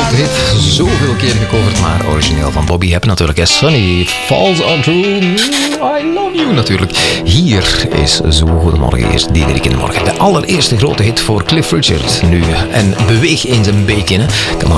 grote hit. Zoveel keer gecoverd, maar origineel van Bobby Hebb natuurlijk. Sunny Falls on True. I love you natuurlijk. Hier is Zo Goedemorgen, eerst Diederik in de Morgen. De allereerste grote hit voor Cliff Richard nu. En beweeg eens een beetje. Hè. Kan